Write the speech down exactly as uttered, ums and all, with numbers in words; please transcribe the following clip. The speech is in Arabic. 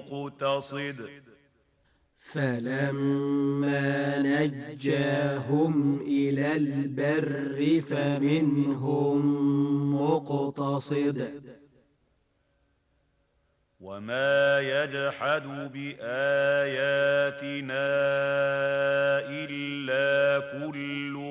مقتصد فلما نجاهم إلى البر فمنهم مقتصد وما يجحد بآياتنا إلا كل